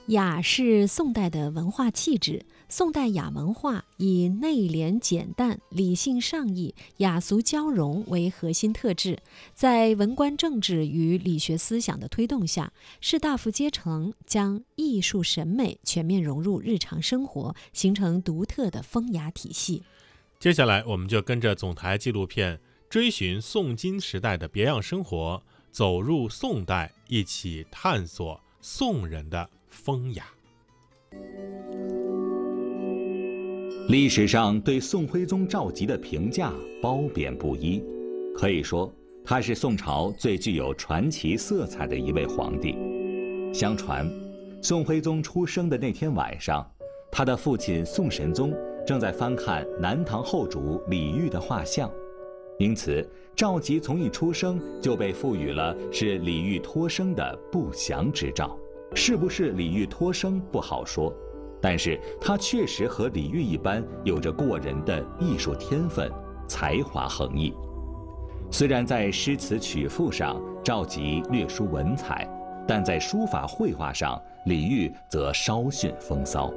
雅是宋代的文化气质。宋代雅文化以内敛简淡、理性上意、雅俗交融为核心特质，在文官政治与理学思想的推动下，士大夫阶层将艺术审美全面融入日常生活，形成独特的风雅体系。 接下来，我们就跟着总台纪录片追寻宋金时代的别样生活，走入宋代，一起探索宋人的风雅。 历史上对宋徽宗赵佶的评价褒贬不一，可以说他是宋朝最具有传奇色彩的一位皇帝。相传，宋徽宗出生的那天晚上，他的父亲宋神宗正在翻看南唐后主李煜的画像，因此赵佶从一出生就被赋予了是李煜托生的不祥之兆。是不是李煜托生不好说，但是他确实和李煜一般有着过人的艺术天分，才华横溢。虽然在诗词曲赋上赵佶略输文采，但在书法绘画上李煜则稍逊风骚。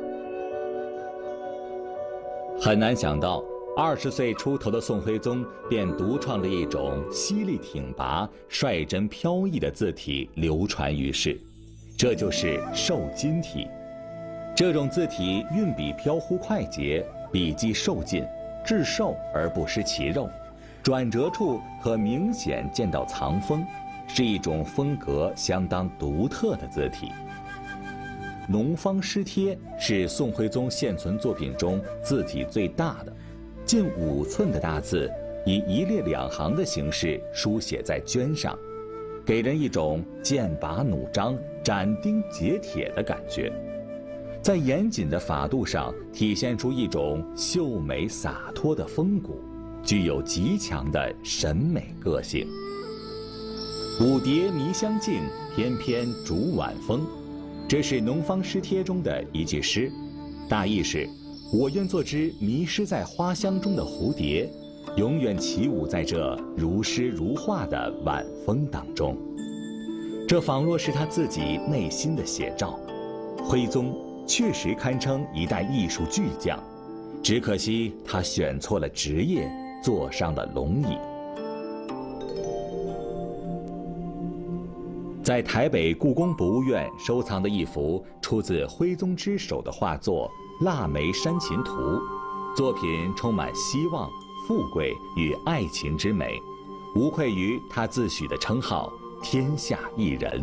很难想到20岁出头的宋徽宗便独创了一种犀利挺拔、率真飘逸的字体流传于世，这就是瘦金体。这种字体运笔飘忽快捷，笔迹瘦劲，质瘦而不失其肉，转折处可明显见到藏锋，是一种风格相当独特的字体。农方诗帖是宋徽宗现存作品中字体最大的，近5寸的大字，以1列2行的形式书写在绢上，给人一种剑拔弩张、斩钉截铁的感觉。在严谨的法度上体现出一种秀美洒脱的风骨，具有极强的审美个性。舞蝶迷香径，翩翩逐晚风，这是农方诗帖中的一句诗，大意是：我愿做只迷失在花香中的蝴蝶，永远起舞在这如诗如画的晚风当中。这仿若是他自己内心的写照。徽宗确实堪称一代艺术巨匠，只可惜他选错了职业，坐上了龙椅。在台北故宫博物院收藏的一幅出自徽宗之手的画作《腊梅山琴图》，作品充满希望、富贵与爱情之美，无愧于他自诩的称号“天下一人”。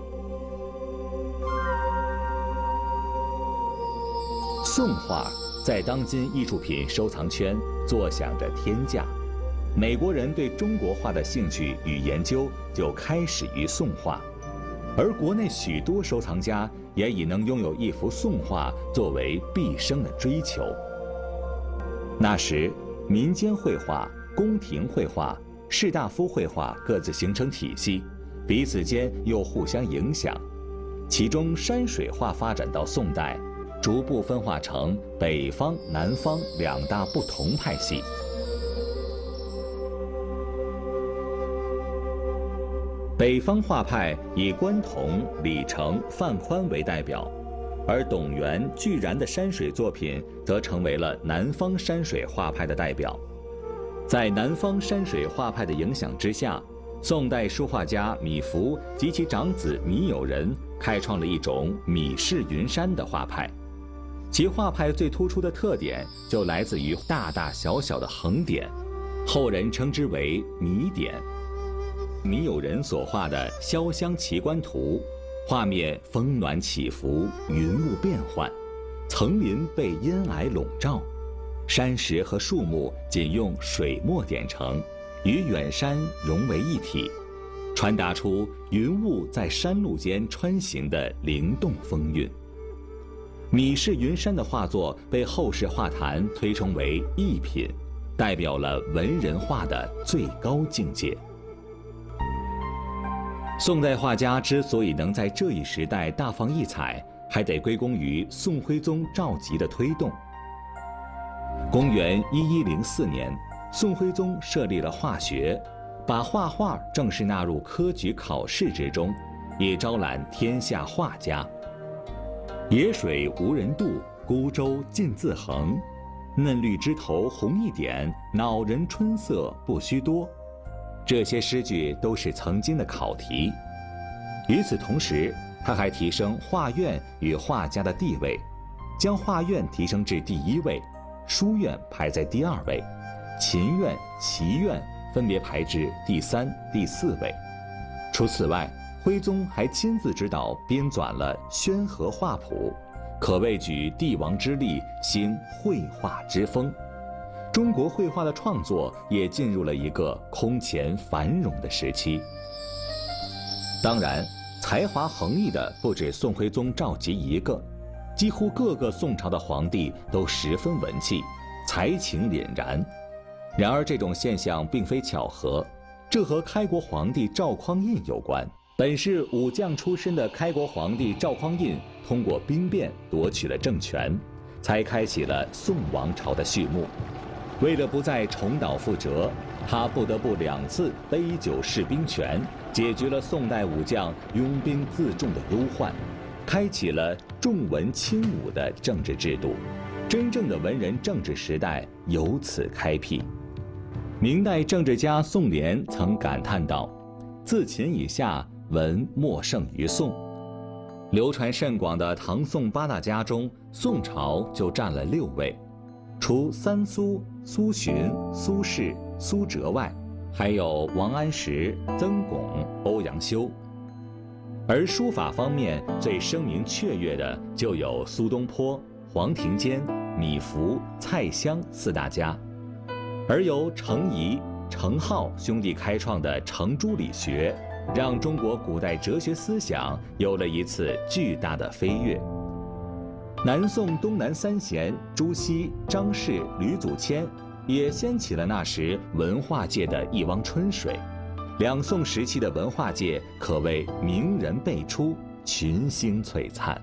宋画在当今艺术品收藏圈坐享着天价，美国人对中国画的兴趣与研究就开始于宋画，而国内许多收藏家也已能拥有一幅宋画作为毕生的追求。那时，民间绘画、宫廷绘画、士大夫绘画各自形成体系，彼此间又互相影响。其中山水画发展到宋代，逐步分化成北方、南方2大不同派系。北方画派以关同、李成、范宽为代表，而董源、巨然的山水作品则成为了南方山水画派的代表。在南方山水画派的影响之下，宋代书画家米芾及其长子米友仁开创了一种米式云山的画派。其画派最突出的特点就来自于大大小小的横点，后人称之为米点。米友仁所画的《潇湘奇观图》，画面峰峦起伏，云雾变幻，层林被阴霭笼罩，山石和树木仅用水墨点成，与远山融为一体，传达出云雾在山路间穿行的灵动风韵。米式云山的画作被后世画坛推崇为艺品，代表了文人画的最高境界。宋代画家之所以能在这一时代大放异彩，还得归功于宋徽宗赵佶的推动。公元1104年，宋徽宗设立了画学，把画画正式纳入科举考试之中，也招揽天下画家。 野水无人渡，孤舟尽自横。嫩绿枝头红一点，恼人春色不须多。这些诗句都是曾经的考题。与此同时，他还提升画院与画家的地位，将画院提升至第1位，书院排在第2位，琴院、棋院分别排至第3、第4位。除此外，徽宗还亲自指导编纂了《宣和画谱》，可谓举帝王之力兴绘画之风。中国绘画的创作也进入了一个空前繁荣的时期。当然，才华横溢的不止宋徽宗赵佶一个，几乎各个宋朝的皇帝都十分文气，才情凛然。然而这种现象并非巧合，这和开国皇帝赵匡胤有关。本是武将出身的开国皇帝赵匡胤，通过兵变夺取了政权，才开启了宋王朝的序幕。为了不再重蹈覆辙，他不得不2次杯酒释兵权，解决了宋代武将拥兵自重的忧患，开启了重文轻武的政治制度，真正的文人政治时代由此开辟。明代政治家宋濂曾感叹道：“自秦以下，文莫胜于宋。”流传甚广的唐宋8大家中，宋朝就占了6位，除三苏、苏洵、苏轼、苏辙外，还有王安石、曾巩、欧阳修。而书法方面最声名雀跃的就有苏东坡、黄庭坚、米芾、蔡襄4大家。而由程颐、程颢兄弟开创的程朱理学，让中国古代哲学思想有了一次巨大的飞跃。南宋东南3贤朱熹、张氏、吕祖谦也掀起了那时文化界的一汪春水。两宋时期的文化界可谓名人辈出，群星璀璨。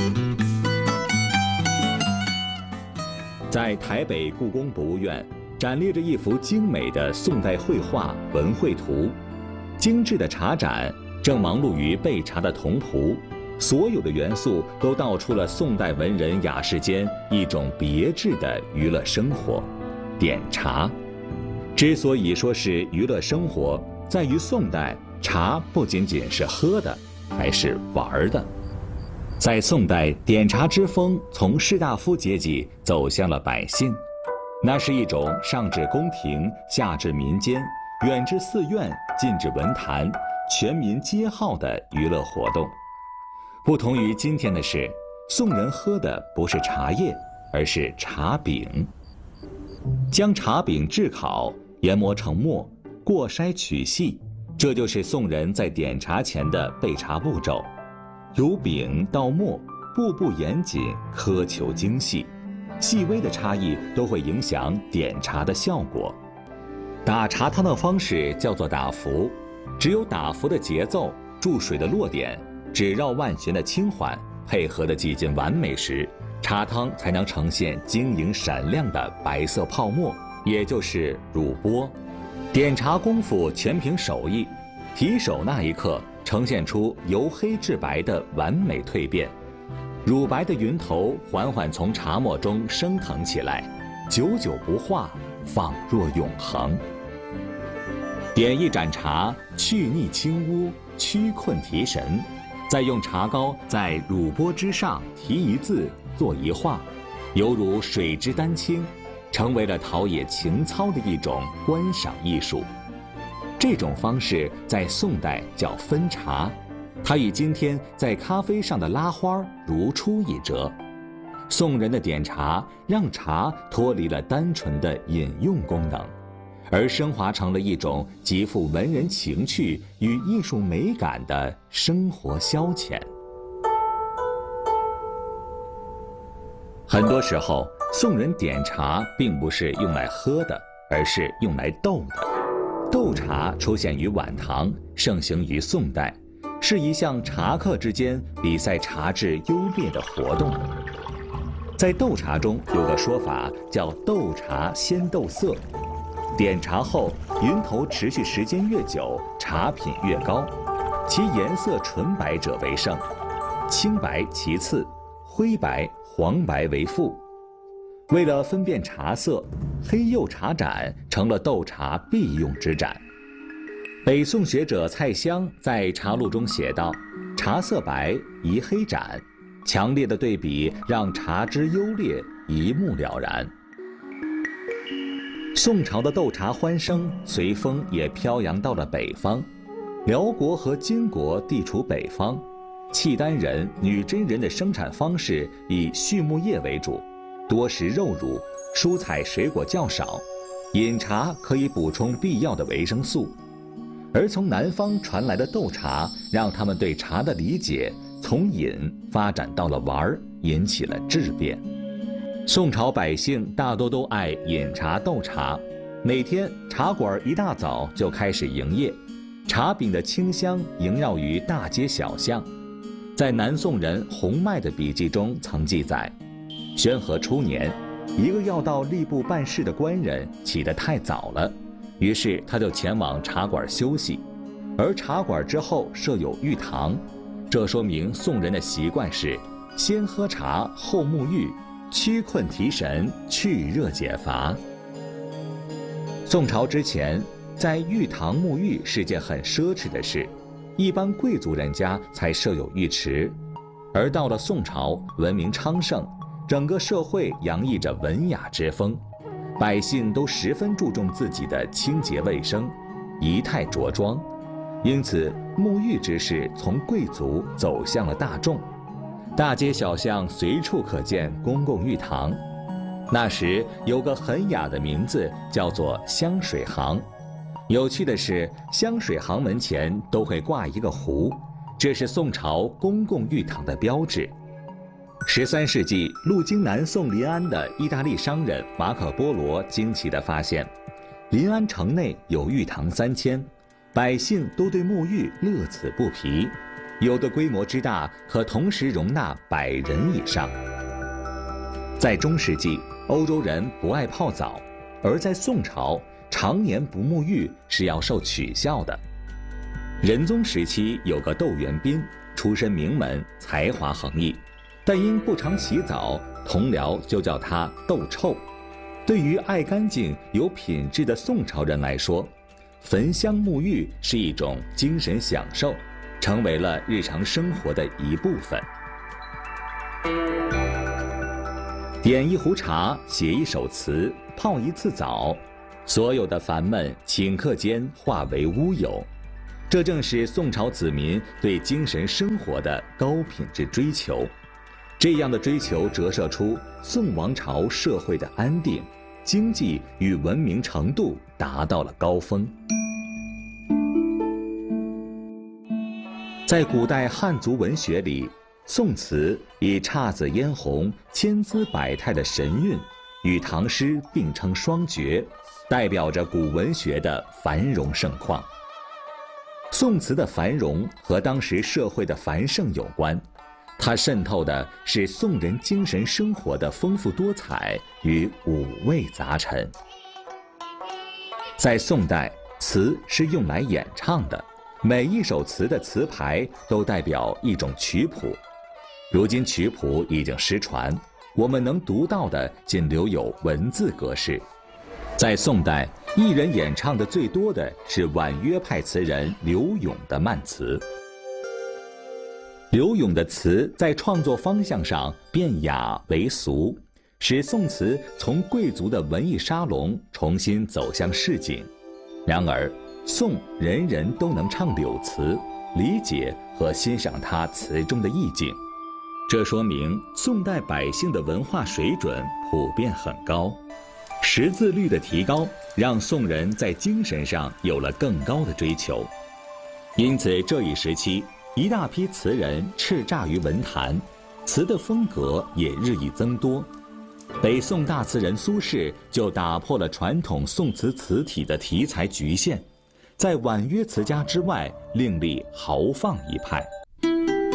在台北故宫博物院展列着一幅精美的宋代绘画《文绘图》，精致的茶盏正忙碌于备茶的童仆，所有的元素都道出了宋代文人雅士间一种别致的娱乐生活——点茶。之所以说是娱乐生活，在于宋代茶不仅仅是喝的，还是玩的。在宋代，点茶之风从士大夫阶级走向了百姓，那是一种上至宫廷，下至民间，远至寺院，近至文坛，全民皆好的娱乐活动。不同于今天的是，宋人喝的不是茶叶，而是茶饼。将茶饼炙烤，研磨成末，过筛取细，这就是宋人在点茶前的备茶步骤。由饼到末，步步严谨，苛求精细，细微的差异都会影响点茶的效果。打茶汤的方式叫做打浮，只有打浮的节奏、注水的落点、指绕万旋的轻缓，配合的几近完美时，茶汤才能呈现晶莹闪亮的白色泡沫，也就是乳波。点茶功夫全凭手艺，提手那一刻呈现出由黑至白的完美蜕变，乳白的云头缓缓从茶沫中升腾起来，久久不化，仿若永恒。点一盏茶，去腻清污，驱困提神，再用茶膏在乳波之上题一字，作一画，犹如水之丹青，成为了陶冶情操的一种观赏艺术。这种方式在宋代叫分茶，它与今天在咖啡上的拉花如出一辙。宋人的点茶让茶脱离了单纯的饮用功能，而升华成了一种极富文人情趣与艺术美感的生活消遣。很多时候，宋人点茶并不是用来喝的，而是用来斗的。斗茶出现于晚唐，盛行于宋代，是一项茶客之间比赛茶质优劣的活动。在斗茶中有个说法叫斗茶先斗色，点茶后云头持续时间越久，茶品越高，其颜色纯白者为胜，清白其次， 灰白、黄白为副。为了分辨茶色，黑釉茶盏成了斗茶必用之盏。北宋学者蔡襄在《茶录》中写道：“茶色白，宜黑盏。”强烈的对比让茶之优劣一目了然。宋朝的斗茶欢声随风也飘扬到了北方，辽国和金国地处北方，契丹人、女真人的生产方式以畜牧业为主，多食肉乳，蔬菜水果较少，饮茶可以补充必要的维生素。而从南方传来的斗茶，让他们对茶的理解从饮发展到了玩，引起了质变。宋朝百姓大多都爱饮茶斗茶，每天茶馆一大早就开始营业，茶饼的清香萦绕于大街小巷。在南宋人洪迈的笔记中曾记载，宣和初年，一个要到吏部办事的官人起得太早了，于是他就前往茶馆休息，而茶馆之后设有浴堂，这说明宋人的习惯是先喝茶后沐浴，驱困提神，去热解乏。宋朝之前，在浴堂沐浴是件很奢侈的事，一般贵族人家才设有浴池。而到了宋朝，文明昌盛，整个社会洋溢着文雅之风，百姓都十分注重自己的清洁卫生、仪态着装，因此沐浴之事从贵族走向了大众。大街小巷随处可见公共浴堂，那时有个很雅的名字，叫做香水行。有趣的是，香水行门前都会挂一个壶，这是宋朝公共浴堂的标志。13世纪，路经南宋临安的意大利商人马可·波罗惊奇地发现，临安城内有浴堂3000，百姓都对沐浴乐此不疲，有的规模之大，可同时容纳100人以上。在中世纪，欧洲人不爱泡澡，而在宋朝，常年不沐浴是要受取笑的。仁宗时期有个窦元彬，出身名门，才华横溢，但因不常洗澡，同僚就叫他窦臭。对于爱干净有品质的宋朝人来说，焚香沐浴是一种精神享受，成为了日常生活的一部分。点一壶茶，写一首词，泡一次澡，所有的烦闷顷刻间化为乌有。这正是宋朝子民对精神生活的高品质追求。这样的追求折射出宋王朝社会的安定，经济与文明程度达到了高峰。在古代汉族文学里，宋词以姹紫嫣红、千姿百态的神韵，与唐诗并称双绝，代表着古文学的繁荣盛况。宋词的繁荣和当时社会的繁盛有关，它渗透的是宋人精神生活的丰富多彩与五味杂陈。在宋代，词是用来演唱的，每一首词的词牌都代表一种曲谱。如今曲谱已经失传，我们能读到的仅留有文字格式。在宋代，艺人演唱的最多的是婉约派词人柳永的慢词。柳永的词在创作方向上变雅为俗，使宋词从贵族的文艺沙龙重新走向市井。然而，宋人人都能唱柳词，理解和欣赏它词中的意境，这说明宋代百姓的文化水准普遍很高。识字率的提高，让宋人在精神上有了更高的追求。因此，这一时期，一大批词人叱咤于文坛，词的风格也日益增多。北宋大词人苏轼就打破了传统宋词词体的题材局限，在婉约词家之外另立豪放一派。